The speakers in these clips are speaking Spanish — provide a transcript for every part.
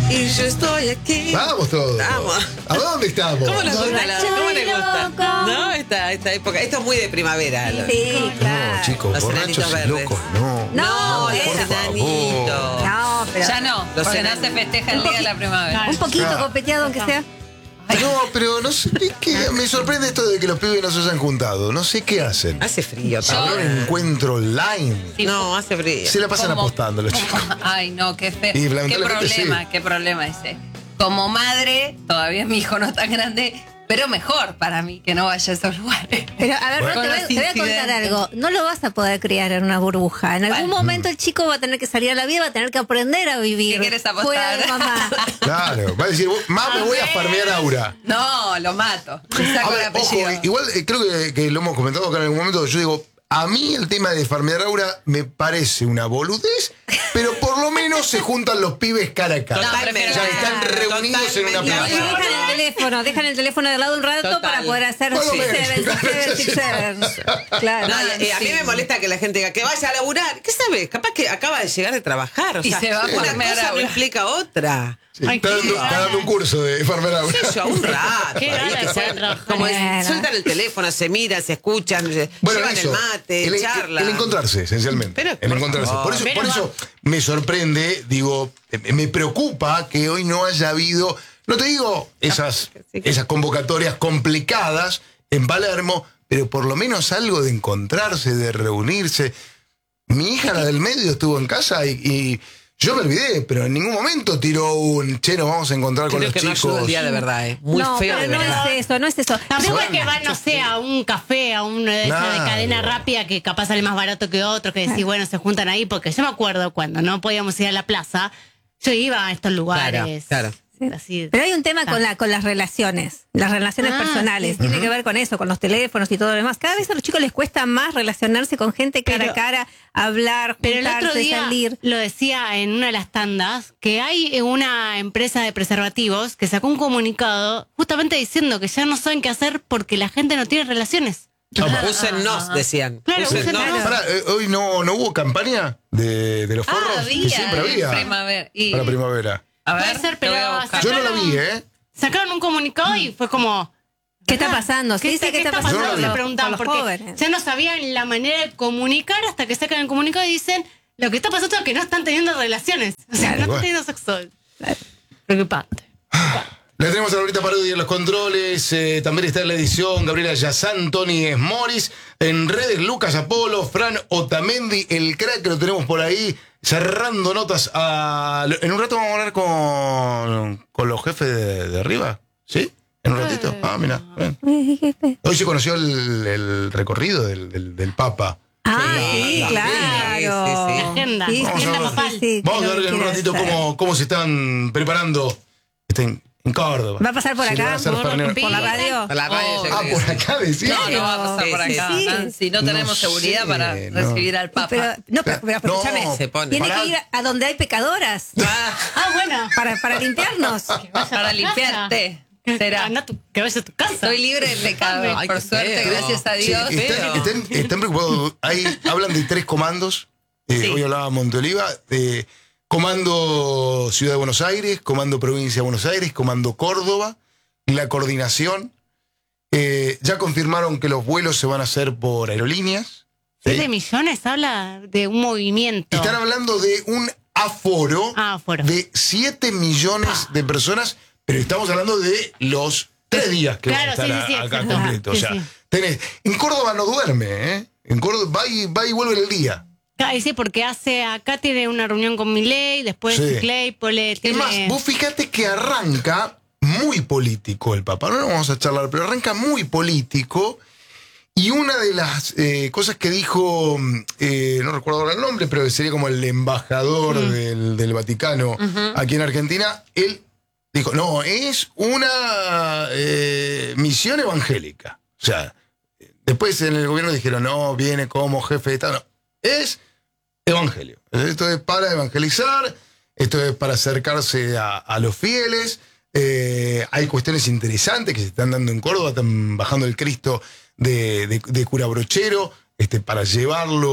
y yo estoy aquí. Vamos todos. Vamos. ¿A dónde estamos? ¿Cómo les gusta? ¿Cómo les gusta? Loco. ¿No? Esta época. Esto es muy de primavera. Sí, claro. No, chicos, Los borrachos enanitos y verdes. locos, no. No, los era- enanitos. No, pero Ya no, Los porque no enanos. se festeja el día de la primavera. un poquito Claro. copeteado aunque sea. No, pero no sé, es que me sorprende esto de que los pibes no se hayan juntado. No sé qué hacen. Hace frío. ¿Habrá un encuentro online? Sí, No, hace frío. Se la pasan ¿Cómo? apostando los chicos. Ay, no, qué feo. Y Qué lamentablemente problema, sí. qué problema ese. Como madre, todavía mi hijo no es tan grande, pero mejor para mí que no vaya a esos lugares. Pero a ver, Bueno. Ro, te voy a contar Incidentes. algo. No lo vas a poder criar en una burbuja. En algún Bueno. momento el chico va a tener que salir a la vida, va a tener que aprender a vivir. ¿Qué quieres apostar? Fuera de mamá. Claro, va a decir, mamá, me voy a farmear Aura. No, lo mato. Le saco A el ver, apellido. ojo, igual creo que lo hemos comentado acá en algún momento. Yo digo, a mí el tema de farmear Aura me parece una boludez, pero por lo menos se juntan los pibes cara a cara. Totalmente. Ya están reunidos en una Totalmente. Y plaza. dejan el teléfono de lado un rato Total. para poder hacer Por lo 6-7, 6-7. Claro. No, y a mí me molesta que la gente diga que vaya a laburar. ¿Qué sabes? Capaz que acaba de llegar de trabajar. O Y sea, se va a una farmear cosa no ahora. implica otra. Sí, está dando un curso de farmear Aura. ¿Qué sé yo? Un rato. Qué ahí ganas que de sea- poder trabajar. como es, Bueno. sueltan el teléfono, se miran, se escuchan, Bueno, llevan eso, el mate, charlan. el encontrarse, esencialmente. Pero, el por encontrarse. favor. Por eso, Pero por eso me sorprende, digo, me preocupa que hoy no haya habido, no te digo esas convocatorias complicadas en Palermo, pero por lo menos algo de encontrarse, de reunirse. Mi hija, la del medio, estuvo en casa y yo me olvidé, pero en ningún momento tiró un, che, nos vamos a encontrar con Creo los que no chicos. ayuda el día de verdad, Muy no, feo de pero verdad. no es eso, no es eso. Tampoco Se es que van van, no sé, a un café, a una de esas de Claro. cadena rápida que capaz sale más barato que otro, que decís, bueno, se juntan ahí, porque yo me acuerdo cuando no podíamos ir a la plaza, yo iba a estos lugares. Claro. Así. Pero hay un tema con las relaciones personales. sí. Tiene que ver con eso, con los teléfonos y todo lo demás. Cada vez a los chicos les cuesta más relacionarse con gente cara Pero- a cara, hablar, Pero el juntarse, otro día salir. lo decía en una de las tandas, que hay una empresa de preservativos que sacó un comunicado justamente diciendo que ya no saben qué hacer porque la gente no tiene relaciones. Úsennos, decían. Claro, Úsennos. úsennos. Pará, hoy no hubo campaña de los forros. Que siempre había Primavera. Y, para primavera. a ver, Puede ser, te voy a pero buscar. Yo no la vi, ¿eh? Sacaron un comunicado y fue como... ¿Qué está pasando? ¿Qué, Sí, sí, ¿qué está pasando? Yo no lo vi. Se con preguntaban los porque jóvenes? ya no sabían la manera de comunicar hasta que sacan el comunicado y dicen lo que está pasando es que no están teniendo relaciones. O sea, no Bueno. están teniendo sexo. Preocupante. La tenemos a Laurita Parodi en los controles. También está en la edición Gabriela Yazán, Tony Esmoris. En redes, Lucas Apolo, Fran Otamendi, el crack que lo tenemos por ahí. Cerrando notas. En un rato vamos a hablar con los jefes de arriba. ¿Sí? En un ratito. Ah, mira. Hoy se conoció el recorrido del Papa. Ah, sí, claro. Sí, sí, sí. La agenda. Sí, Vamos sí, a ver. sí, sí, Vamos a quiero- ver en un quiero ratito saber. cómo se están preparando. En Córdoba. ¿Va a pasar por Sí, acá? van a hacer Fernet. ¿Por la radio? A la radio Oh. ya Ah, creo por que sí. acá decís. No, no va a pasar Sí, por sí, acá. sí. Nancy, no tenemos No seguridad sé, para no. recibir al Papa. Pero No, escúchame, se pone. tiene Pará. que ir a donde hay pecadoras Ah, bueno. para limpiarnos. Para limpiarte. Será. Anda que vayas a tu casa. Estoy libre de pecado. Ay, Por qué suerte, feo. gracias a Sí, Dios. están preocupados. Ahí hablan de 3 comandos. Sí. Hoy hablaba Monteoliva. Comando Ciudad de Buenos Aires, Comando Provincia de Buenos Aires, Comando Córdoba, la coordinación. Ya confirmaron que los vuelos se van a hacer por aerolíneas. 7 millones habla de un movimiento. Están hablando de un aforo Aforo. de 7 millones de personas, pero estamos hablando de los 3 días que Claro, van a estar sí, sí, sí, acá exacto. completos. Sí, O sea, sí. en Córdoba no duerme, ¿eh? En Córdoba va y vuelve en el día. Ay, sí, porque acá tiene una reunión con Milei, después Sí. Claypole. Es más, vos fíjate que arranca muy político el Papa. No lo vamos a charlar, pero arranca muy político. Y una de las cosas que dijo, no recuerdo ahora el nombre, pero sería como el embajador del Vaticano aquí en Argentina, él dijo, no, es una misión evangélica. O sea, después en el gobierno dijeron, no, viene como jefe de Estado. No, es evangelio. Esto es para evangelizar, esto es para acercarse a los fieles. Hay cuestiones interesantes que se están dando en Córdoba, están bajando el Cristo de cura brochero para llevarlo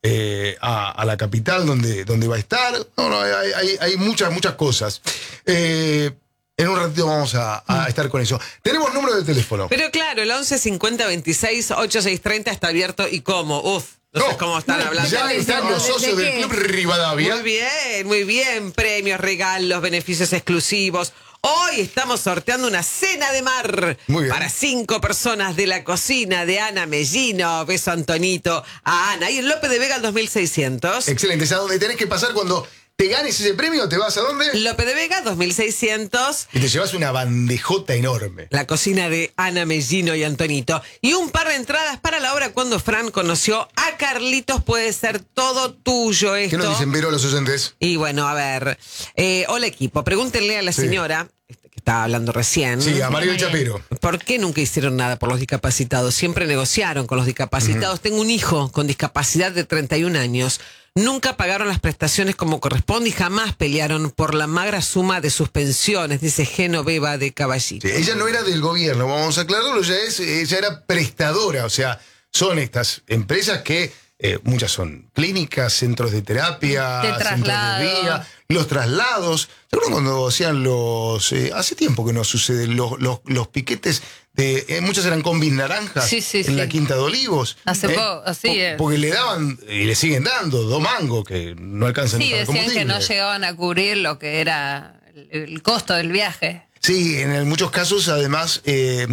a la capital donde va a estar. Hay muchas cosas. En un ratito vamos a estar con eso. Tenemos número de teléfono. Pero claro, el 11 50 26 8630 está abierto. ¿Y cómo? No sé cómo están hablando. Ya están los socios del Club Rivadavia. Muy bien. Premios, regalos, beneficios exclusivos. Hoy estamos sorteando una cena de mar para 5 personas de la cocina de Ana Mellino. Beso Antonito a Ana. Y en López de Vega el 2600. Excelente. ¿Es a dónde tenés que pasar cuando te ganes ese premio? ¿Te vas a dónde? López de Vega 2600. Y te llevas una bandejota enorme. La cocina de Ana Mellino y Antonito. Y un par de entradas para la obra Cuando Fran conoció a Carlitos. Puede ser todo tuyo esto. ¿Qué nos dicen, Vero, los oyentes? Y bueno, a ver. Hola, equipo. Pregúntenle a la señora que estaba hablando recién. Sí, a Mario Chapero. ¿Por qué nunca hicieron nada por los discapacitados? Siempre negociaron con los discapacitados. Tengo un hijo con discapacidad de 31 años. Nunca pagaron las prestaciones como corresponde y jamás pelearon por la magra suma de sus pensiones, dice Genoveva de Caballito. Sí, ella no era del gobierno, vamos a aclararlo, ella era prestadora, o sea, son estas empresas que muchas son clínicas, centros de terapia, centros de día, los traslados. ¿Se acuerdan cuando hacían hace tiempo que no sucede, los piquetes muchas eran combis naranjas en la Quinta de Olivos? Hace poco, así es. Porque le daban, y le siguen dando, 2 mangos que no alcanzan ni para el decían combustible. que no llegaban a cubrir lo que era el costo del viaje. Sí, en muchos casos, además,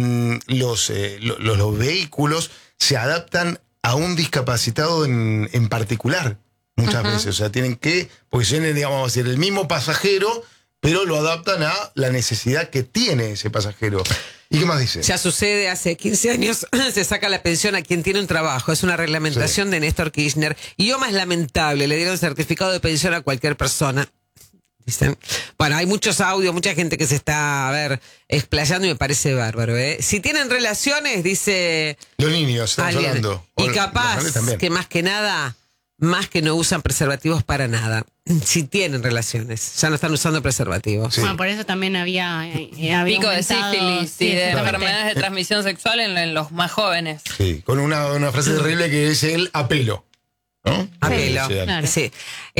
los vehículos se adaptan a un discapacitado en particular, muchas veces. O sea, tienen que, porque tienen, digamos, el mismo pasajero, pero lo adaptan a la necesidad que tiene ese pasajero. ¿Y qué más dice? Ya sucede, hace 15 años se saca la pensión a quien tiene un trabajo. Es una reglamentación de Néstor Kirchner. Y yo más lamentable, le dieron certificado de pensión a cualquier persona. Dicen. Bueno, hay muchos audios, mucha gente que se está, explayando y me parece bárbaro, ¿eh? Si tienen relaciones, dice... Los niños, estamos hablando. Y capaz que más que nada, más que no usan preservativos para nada. Si tienen relaciones, ya no están usando preservativos. Sí. Bueno, por eso también había pico de sífilis y de enfermedades de transmisión sexual en los más jóvenes. Sí, con una frase terrible que es el apelo. ¿No? Apelo. Sí, claro. Sí.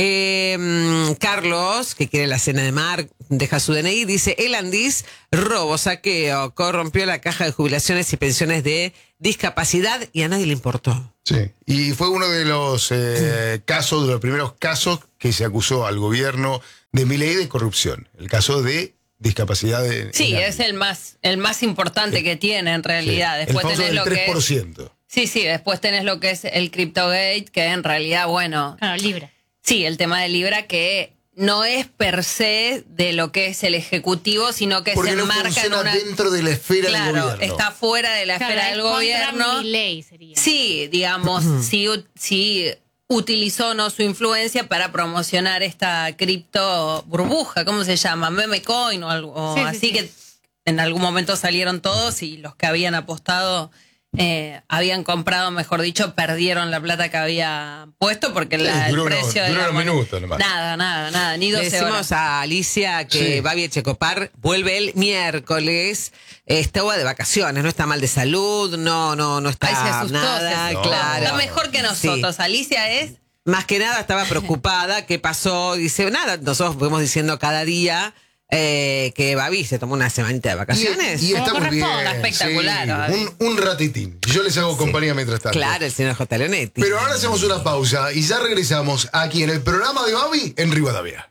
Carlos, que quiere la cena de mar, deja su DNI, dice: el Andís, robo, saqueo, corrompió la caja de jubilaciones y pensiones de discapacidad y a nadie le importó. Sí, y fue uno de los casos, de los primeros casos que se acusó al gobierno de Milei de corrupción. El caso de discapacidad de... Sí, es el más importante que tiene en realidad. Sí. Después el tenés lo 3%. que es... Sí, después tenés lo que es el CryptoGate, que en realidad, bueno... Claro, Libra. Sí, el tema de Libra, que no es per se de lo que es el Ejecutivo, sino que porque se no enmarca en una... dentro de la esfera del gobierno. Claro, está fuera de la esfera del gobierno. Milei sería. Sí, digamos, sí utilizó su influencia para promocionar esta cripto burbuja, ¿cómo se llama? Meme coin o algo así, que en algún momento salieron todos y los que habían apostado... habían comprado, mejor dicho, perdieron la plata que había puesto porque el precio de un minuto nomás. Nada, ni 12 Le decimos horas. a Alicia que Babi Echecopar vuelve el miércoles, estaba de vacaciones, no está mal de salud, no está Ay, se asustó, nada, No. claro. Está mejor que nosotros. Sí. Alicia es... Más que nada estaba preocupada, ¿qué pasó? Dice, nada, nosotros fuimos diciendo cada día que Babi se tomó una semanita de vacaciones. Y está muy bien. Está espectacular, Babi. Un ratitín. Yo les hago compañía mientras tanto. Claro, el señor J. Leonetti. Pero ahora hacemos una pausa y ya regresamos aquí en el programa de Babi en Rivadavia.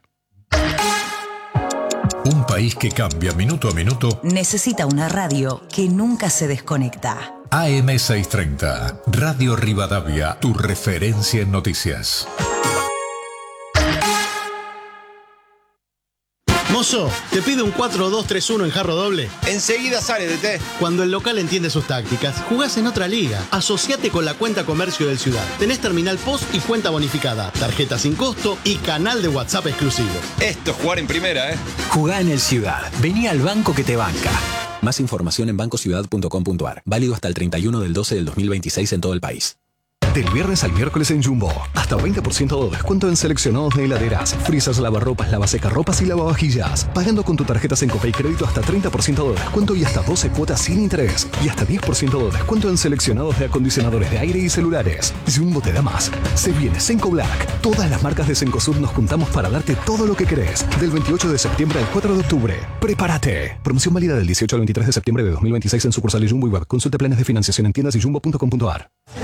Un país que cambia minuto a minuto. Necesita una radio que nunca se desconecta. AM630, Radio Rivadavia, tu referencia en noticias. Mozo, te pido un 4-2-3-1 en jarro doble. Enseguida sale, DT. Cuando el local entiende sus tácticas, jugás en otra liga. Asociate con la cuenta comercio del Ciudad. Tenés terminal POS y cuenta bonificada, tarjeta sin costo y canal de WhatsApp exclusivo. Esto es jugar en primera, ¿eh? Jugá en el Ciudad. Vení al banco que te banca. Más información en bancociudad.com.ar. Válido hasta el 31 del 12 del 2026 en todo el país. Del viernes al miércoles en Jumbo. Hasta 20% de descuento en seleccionados de heladeras, frisas, lavarropas, lavasecarropas y lavavajillas. Pagando con tu tarjeta Sencope y crédito hasta 30% de descuento y hasta 12 cuotas sin interés. Y hasta 10% de descuento en seleccionados de acondicionadores de aire y celulares. Jumbo te da más. Se viene Senco Black. Todas las marcas de Cencosud nos juntamos para darte todo lo que querés. Del 28 de septiembre al 4 de octubre. ¡Prepárate! Promoción válida del 18 al 23 de septiembre de 2026 en sucursales Jumbo y Web. Consulte planes de financiación en tiendas y jumbo.com.ar.